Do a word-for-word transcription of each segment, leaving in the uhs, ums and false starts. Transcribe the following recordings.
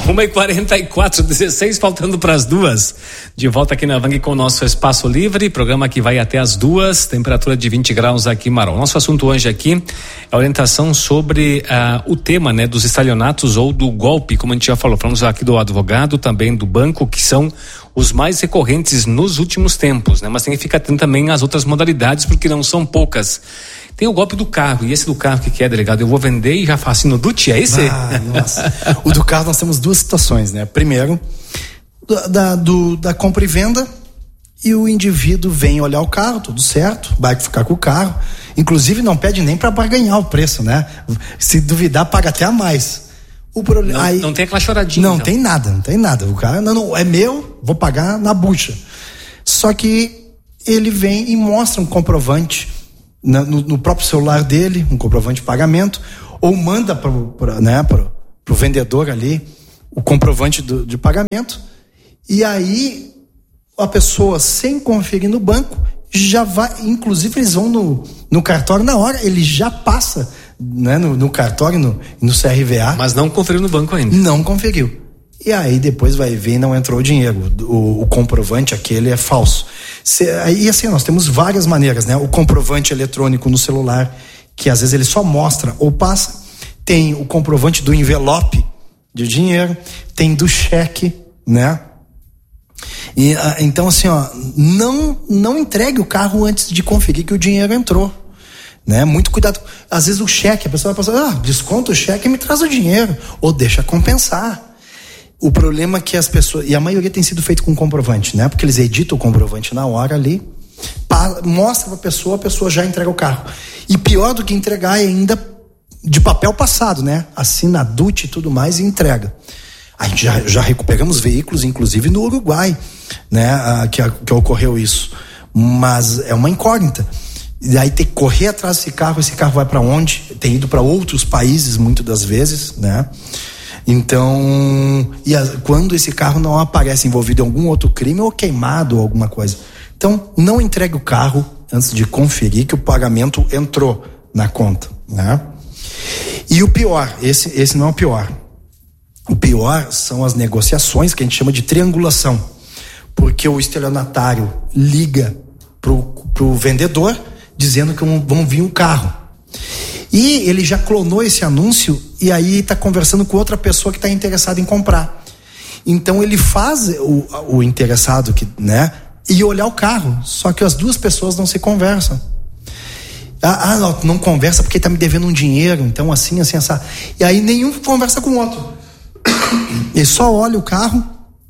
uma e quarenta e quatro, dezesseis faltando para as duas. De volta aqui na Vang com o nosso Espaço Livre, programa que vai até as duas, temperatura de vinte graus aqui em Marol. Nosso assunto hoje aqui é orientação sobre uh, o tema, né, dos estelionatos ou do golpe, como a gente já falou. Falamos aqui do advogado, também do banco, que são os mais recorrentes nos últimos tempos, né? Mas tem que ficar atento também às outras modalidades, porque não são poucas. Tem o golpe do carro, e esse do carro que, que é, delegado? Eu vou vender e já faço no D U T, é esse? Ah, nossa. O do carro nós temos duas situações, né? Primeiro, da, do, da compra e venda, e o indivíduo vem olhar o carro, tudo certo, vai ficar com o carro, inclusive não pede nem para barganhar o preço, né? Se duvidar, paga até a mais. O problema, não, aí, não tem aquela choradinha. Não então. tem nada, não tem nada. O cara, não, não, é meu, vou pagar na bucha. Só que ele vem e mostra um comprovante na, no, no próprio celular dele, um comprovante de pagamento, ou manda para né, o vendedor ali o comprovante do, de pagamento, e aí a pessoa, sem conferir no banco, já vai, inclusive eles vão no, no cartório na hora, ele já passa, né, no, no cartório, no, no C R V A. Mas não conferiu no banco ainda. Não conferiu. E aí depois vai ver e não entrou o dinheiro. O, o comprovante aquele é falso. E assim, nós temos várias maneiras, né? O comprovante eletrônico no celular, que às vezes ele só mostra ou passa. Tem o comprovante do envelope de dinheiro. Tem do cheque, né? E, então assim, ó, não, não entregue o carro antes de conferir que o dinheiro entrou. Né? Muito cuidado. Às vezes o cheque, a pessoa vai passar, ah, desconta o cheque e me traz o dinheiro. Ou deixa compensar. O problema é que as pessoas, e a maioria tem sido feito com comprovante, né? Porque eles editam o comprovante na hora ali, pa, mostra pra pessoa, a pessoa já entrega o carro. E pior do que entregar é ainda de papel passado, né? Assina a D U T e tudo mais e entrega. A gente já, já recuperamos veículos, inclusive no Uruguai, né? Ah, que, que ocorreu isso. Mas é uma incógnita. E aí tem que correr atrás desse carro, esse carro vai para onde? Tem ido para outros países, muitas das vezes, né? Então, e a, quando esse carro não aparece envolvido em algum outro crime ou queimado ou alguma coisa. Então, não entregue o carro antes de conferir que o pagamento entrou na conta, né? E o pior, esse, esse não é o pior. O pior são as negociações, que a gente chama de triangulação. Porque o estelionatário liga pro, pro vendedor dizendo que vão vir um carro. E ele já clonou esse anúncio e aí está conversando com outra pessoa que está interessada em comprar. Então ele faz o, o interessado que, né, e olhar o carro, só que as duas pessoas não se conversam. Ah, ah não, não conversa porque está me devendo um dinheiro, então assim, assim, assim. E aí nenhum conversa com o outro. Ele só olha o carro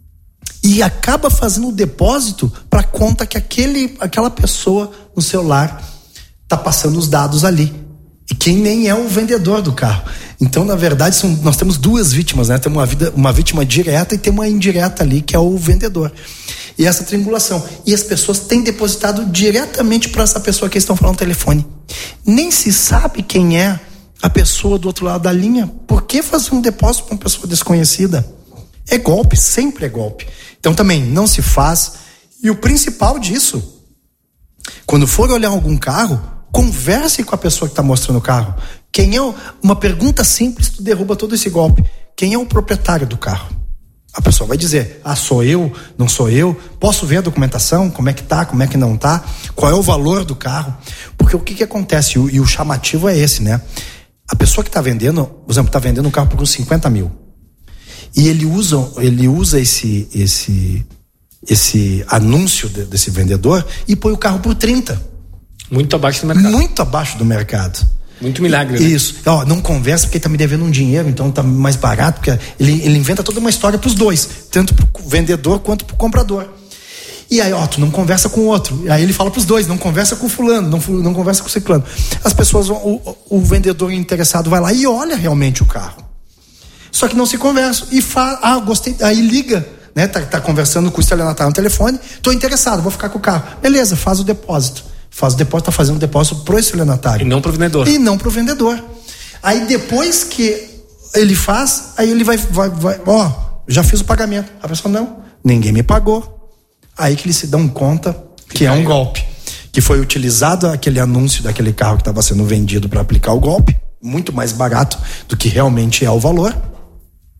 e acaba fazendo o depósito para conta que aquele, aquela pessoa no celular está passando os dados ali. E quem nem é o vendedor do carro. Então, na verdade, são, nós temos duas vítimas, né? Temos uma, vida, uma vítima direta e tem uma indireta ali, que é o vendedor. E essa triangulação. E as pessoas têm depositado diretamente para essa pessoa que estão falando no telefone. Nem se sabe quem é a pessoa do outro lado da linha. Por que fazer um depósito para uma pessoa desconhecida? É golpe, sempre é golpe. Então, também, não se faz. E o principal disso, quando for olhar algum carro, converse com a pessoa que está mostrando o carro. Quem é o, uma pergunta simples, tu derruba todo esse golpe. Quem é o proprietário do carro? A pessoa vai dizer, ah, sou eu, não sou eu, posso ver a documentação, como é que tá, como é que não tá, qual é o valor do carro, porque o que que acontece, e o, e o chamativo é esse, né? A pessoa que está vendendo, por exemplo, está vendendo um carro por uns cinquenta mil, e ele usa, ele usa esse, esse, esse anúncio de, desse vendedor e põe o carro por trinta. Muito abaixo do mercado. Muito abaixo do mercado. Muito milagre, né? Isso. Ó, não conversa porque ele tá me devendo um dinheiro, então tá mais barato, porque ele, ele inventa toda uma história pros dois, tanto pro vendedor quanto pro comprador. E aí, ó, tu não conversa com o outro. Aí ele fala pros dois, não conversa com o fulano, não, não conversa com o ciclano. As pessoas, o, o vendedor interessado vai lá e olha realmente o carro. Só que não se conversa. E fala, ah, gostei, aí liga, né? Tá, tá conversando com o estelionatário no telefone, tô interessado, vou ficar com o carro. Beleza, faz o depósito. Faz o depósito, tá fazendo o depósito pro estelionatário. E não pro vendedor. E não pro vendedor. Aí depois que ele faz, aí ele vai, vai, vai, ó, já fiz o pagamento. A pessoa, não, ninguém me pagou. Aí que eles se dão conta que, que é um golpe. Que foi utilizado aquele anúncio daquele carro que estava sendo vendido para aplicar o golpe, muito mais barato do que realmente é o valor.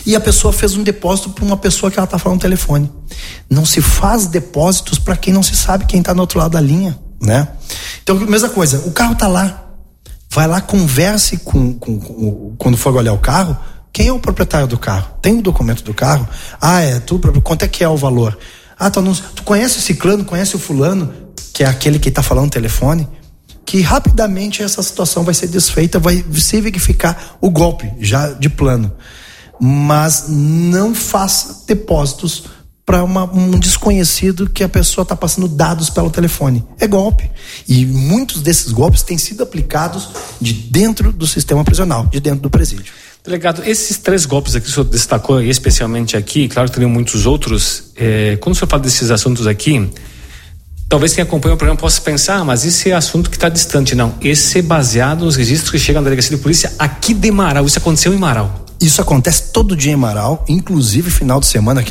E a pessoa fez um depósito para uma pessoa que ela está falando no telefone. Não se faz depósitos para quem não se sabe quem está no outro lado da linha, né? Então, mesma coisa, o carro está lá. Vai lá, converse com, com, com quando for olhar o carro. Quem é o proprietário do carro? Tem o documento do carro? Ah, é tu, quanto é que é o valor? Ah, tu, não, tu conhece o ciclano, conhece o fulano, que é aquele que está falando no telefone? Que rapidamente essa situação vai ser desfeita, vai se verificar o golpe já de plano. Mas não faça depósitos para um desconhecido que a pessoa está passando dados pelo telefone. É golpe. E muitos desses golpes têm sido aplicados de dentro do sistema prisional, de dentro do presídio. Delegado, esses três golpes aqui que o senhor destacou, especialmente aqui, claro que teriam muitos outros, é, quando o senhor fala desses assuntos aqui, talvez quem acompanha o programa possa pensar, ah, mas esse é assunto que está distante. Não, esse é baseado nos registros que chegam na delegacia de polícia aqui de Marau. Isso aconteceu em Marau. Isso acontece todo dia em Marau, inclusive final de semana aqui